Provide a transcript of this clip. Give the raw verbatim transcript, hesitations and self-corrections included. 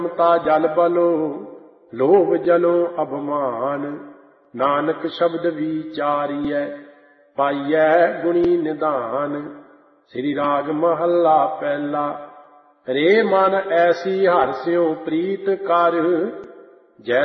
ਮਮਤਾ ਜਲ ਬਲੋ ਲੋਭ ਜਲੋ ਅਭਮਾਨ। ਨਾਨਕ ਸ਼ਬਦ ਵਿਚਾਰੀਐ ਪਾਈਐ ਗੁਣੀ ਨਿਧਾਨ। ਸ੍ਰੀ ਰਾਗ ਮਹੱਲਾ ਪਹਿਲਾ। ਰੇ ਮਨ ਐਸੀ ਹਰਿ ਸਿਉ ਪ੍ਰੀਤ ਕਰ,